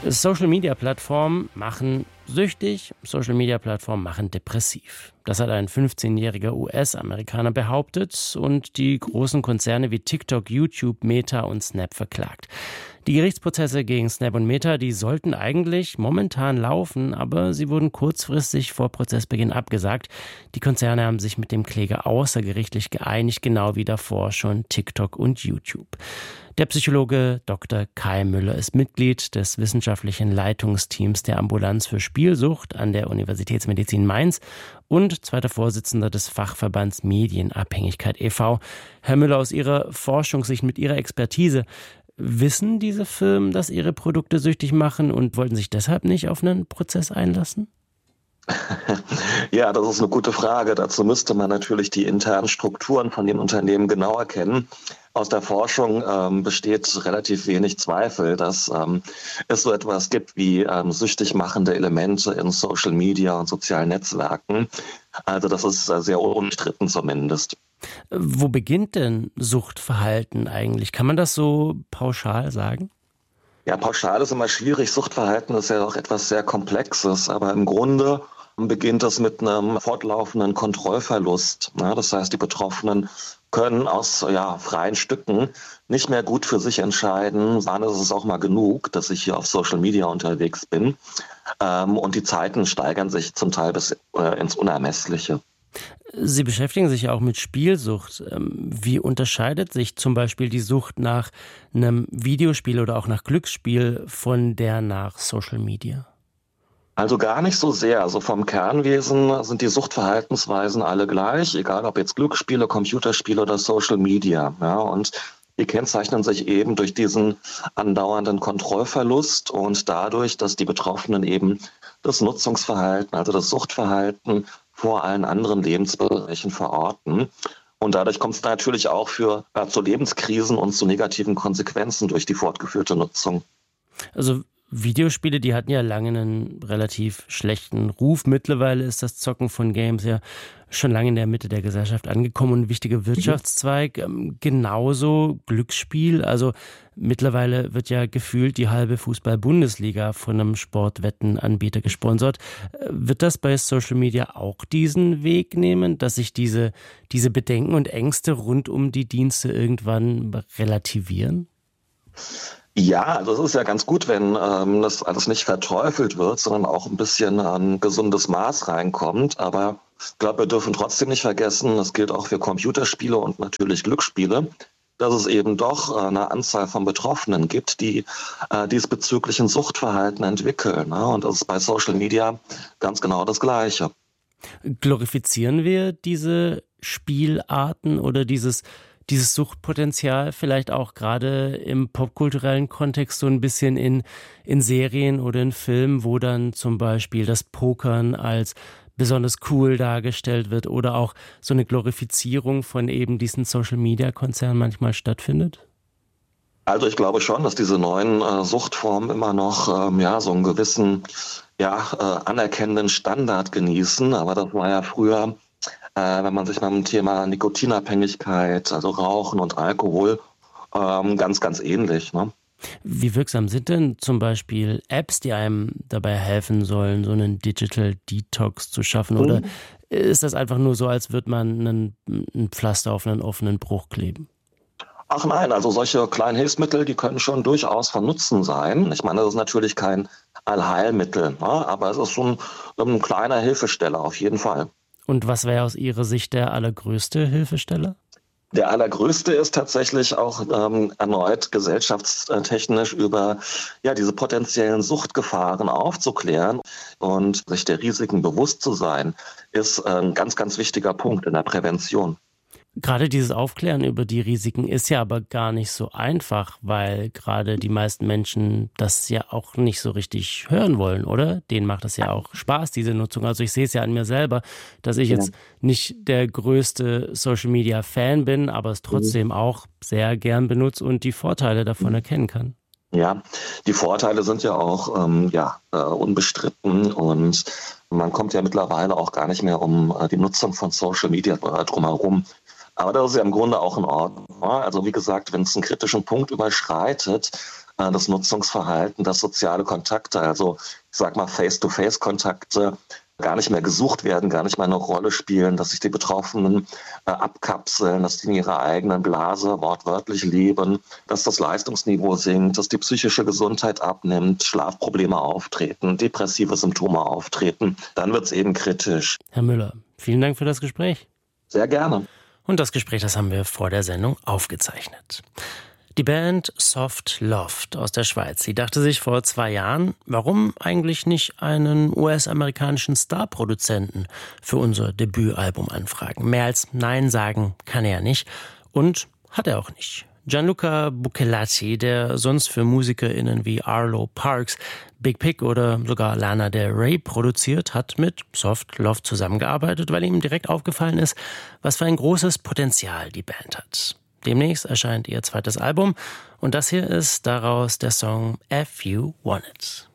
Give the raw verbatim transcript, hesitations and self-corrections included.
Social-Media-Plattformen machen süchtig, Social-Media-Plattformen machen depressiv. Das hat ein fünfzehnjähriger U S-Amerikaner behauptet und die großen Konzerne wie TikTok, YouTube, Meta und Snap verklagt. Die Gerichtsprozesse gegen Snap und Meta, die sollten eigentlich momentan laufen, aber sie wurden kurzfristig vor Prozessbeginn abgesagt. Die Konzerne haben sich mit dem Kläger außergerichtlich geeinigt, genau wie davor schon TikTok und YouTube. Der Psychologe Doktor Kai Müller ist Mitglied des wissenschaftlichen Leitungsteams der Ambulanz für Spielsucht an der Universitätsmedizin Mainz und zweiter Vorsitzender des Fachverbands Medienabhängigkeit e V Herr Müller, aus Ihrer Forschungssicht, mit Ihrer Expertise, wissen diese Firmen, dass ihre Produkte süchtig machen und wollten sich deshalb nicht auf einen Prozess einlassen? Ja, das ist eine gute Frage. Dazu müsste man natürlich die internen Strukturen von den Unternehmen genauer kennen. Aus der Forschung ähm, besteht relativ wenig Zweifel, dass ähm, es so etwas gibt wie ähm, süchtig machende Elemente in Social Media und sozialen Netzwerken. Also das ist äh, sehr unumstritten zumindest. Wo beginnt denn Suchtverhalten eigentlich? Kann man das so pauschal sagen? Ja, pauschal ist immer schwierig. Suchtverhalten ist ja auch etwas sehr Komplexes, aber im Grunde beginnt es mit einem fortlaufenden Kontrollverlust. Ja, das heißt, die Betroffenen können aus ja, freien Stücken nicht mehr gut für sich entscheiden, wann ist es auch mal genug, dass ich hier auf Social Media unterwegs bin. Ähm, und die Zeiten steigern sich zum Teil bis äh, ins Unermessliche. Sie beschäftigen sich ja auch mit Spielsucht. Wie unterscheidet sich zum Beispiel die Sucht nach einem Videospiel oder auch nach Glücksspiel von der nach Social Media? Also gar nicht so sehr. Also vom Kernwesen sind die Suchtverhaltensweisen alle gleich, egal ob jetzt Glücksspiele, Computerspiele oder Social Media. Ja, und die kennzeichnen sich eben durch diesen andauernden Kontrollverlust und dadurch, dass die Betroffenen eben das Nutzungsverhalten, also das Suchtverhalten vor allen anderen Lebensbereichen verorten. Und dadurch kommt es natürlich auch für, ja, zu Lebenskrisen und zu negativen Konsequenzen durch die fortgeführte Nutzung. Also Videospiele, die hatten ja lange einen relativ schlechten Ruf. Mittlerweile ist das Zocken von Games ja schon lange in der Mitte der Gesellschaft angekommen und ein wichtiger Wirtschaftszweig. Mhm. Genauso Glücksspiel. Also mittlerweile wird ja gefühlt die halbe Fußball-Bundesliga von einem Sportwettenanbieter gesponsert. Wird das bei Social Media auch diesen Weg nehmen, dass sich diese, diese Bedenken und Ängste rund um die Dienste irgendwann relativieren? Ja, also es ist ja ganz gut, wenn ähm, das alles nicht verteufelt wird, sondern auch ein bisschen ein gesundes Maß reinkommt. Aber ich glaube, wir dürfen trotzdem nicht vergessen, das gilt auch für Computerspiele und natürlich Glücksspiele, dass es eben doch eine Anzahl von Betroffenen gibt, die äh, diesbezüglich ein Suchtverhalten entwickeln. Ne? Und das ist bei Social Media ganz genau das Gleiche. Glorifizieren wir diese Spielarten oder dieses dieses Suchtpotenzial vielleicht auch gerade im popkulturellen Kontext so ein bisschen in, in Serien oder in Filmen, wo dann zum Beispiel das Pokern als besonders cool dargestellt wird oder auch so eine Glorifizierung von eben diesen Social-Media-Konzernen manchmal stattfindet? Also ich glaube schon, dass diese neuen äh, Suchtformen immer noch ähm, ja, so einen gewissen ja, äh, anerkennenden Standard genießen. Aber das war ja früher, Äh, wenn man sich mit dem Thema Nikotinabhängigkeit, also Rauchen und Alkohol, ähm, ganz, ganz ähnlich. Ne? Wie wirksam sind denn zum Beispiel Apps, die einem dabei helfen sollen, so einen Digital Detox zu schaffen? Oder mhm. ist das einfach nur so, als würde man einen, ein Pflaster auf einen offenen Bruch kleben? Ach nein, also solche kleinen Hilfsmittel, die können schon durchaus von Nutzen sein. Ich meine, das ist natürlich kein Allheilmittel, ne? Aber es ist schon ein kleiner Hilfesteller auf jeden Fall. Und was wäre aus Ihrer Sicht der allergrößte Hilfesteller? Der allergrößte ist tatsächlich auch ähm, erneut gesellschaftstechnisch über ja, diese potenziellen Suchtgefahren aufzuklären und sich der Risiken bewusst zu sein, ist ein ganz, ganz wichtiger Punkt in der Prävention. Gerade dieses Aufklären über die Risiken ist ja aber gar nicht so einfach, weil gerade die meisten Menschen das ja auch nicht so richtig hören wollen, oder? Denen macht das ja auch Spaß, diese Nutzung. Also ich sehe es ja an mir selber, dass ich jetzt nicht der größte Social-Media-Fan bin, aber es trotzdem auch sehr gern benutze und die Vorteile davon erkennen kann. Ja, die Vorteile sind ja auch ähm, ja, äh, unbestritten und man kommt ja mittlerweile auch gar nicht mehr um äh, die Nutzung von Social Media äh, drumherum. Aber das ist ja im Grunde auch in Ordnung. Also wie gesagt, wenn es einen kritischen Punkt überschreitet, äh, das Nutzungsverhalten, das soziale Kontakte, also ich sag mal Face-to-Face-Kontakte, gar nicht mehr gesucht werden, gar nicht mehr eine Rolle spielen, dass sich die Betroffenen äh, abkapseln, dass die in ihrer eigenen Blase wortwörtlich leben, dass das Leistungsniveau sinkt, dass die psychische Gesundheit abnimmt, Schlafprobleme auftreten, depressive Symptome auftreten, dann wird es eben kritisch. Herr Müller, vielen Dank für das Gespräch. Sehr gerne. Und das Gespräch, das haben wir vor der Sendung aufgezeichnet. Die Band Soft Loft aus der Schweiz, die dachte sich vor zwei Jahren, warum eigentlich nicht einen U S-amerikanischen Starproduzenten für unser Debütalbum anfragen. Mehr als Nein sagen kann er nicht und hat er auch nicht. Gianluca Bucellati, der sonst für MusikerInnen wie Arlo Parks, Big Pig oder sogar Lana Del Rey produziert, hat mit Soft Loft zusammengearbeitet, weil ihm direkt aufgefallen ist, was für ein großes Potenzial die Band hat. Demnächst erscheint ihr zweites Album und das hier ist daraus der Song If You Want It.